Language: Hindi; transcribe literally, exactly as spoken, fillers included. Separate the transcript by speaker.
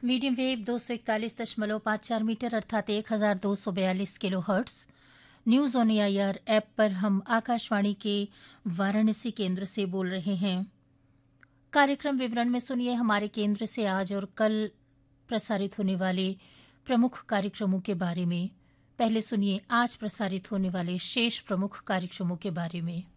Speaker 1: मीडियम वेव दो सौ इकतालीस दशमलव पाँच चार मीटर अर्थात एक हज़ार दो सौ बयालीस kilo hertz. News on AIR app पर हम आकाशवाणी के वाराणसी केंद्र से बोल रहे हैं। कार्यक्रम विवरण में सुनिए हमारे केंद्र से आज और कल प्रसारित होने वाले प्रमुख कार्यक्रमों के बारे में। पहले सुनिए आज प्रसारित होने वाले शेष प्रमुख कार्यक्रमों के बारे में।